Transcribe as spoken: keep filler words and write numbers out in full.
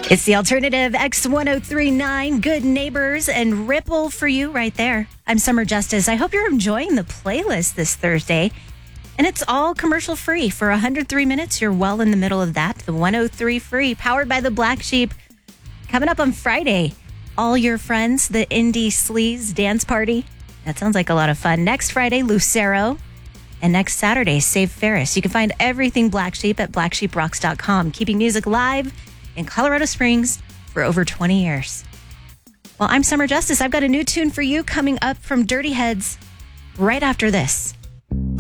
It's the alternative X ten thirty-nine, Good Neighbors, and Ripple for you right there. I'm Summer Justice. I hope you're enjoying the playlist this Thursday. And it's all commercial free. For one hundred three minutes, you're well in the middle of that. The one oh three free, powered by the Black Sheep. Coming up on Friday, All Your Friends, the Indie Sleaze Dance Party. That sounds like a lot of fun. Next Friday, Lucero. And next Saturday, Save Ferris. You can find everything Black Sheep at black sheep rocks dot com. Keeping music live in Colorado Springs for over twenty years. Well, I'm Summer Justice. I've got a new tune for you coming up from Dirty Heads right after this.